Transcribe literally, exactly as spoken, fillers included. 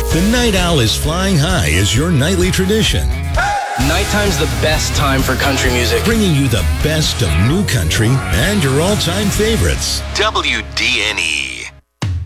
The Night Owl is flying high as your nightly tradition, Nighttime's the best time for country music. bringing you the best of new country and your all-time favorites. W D N E.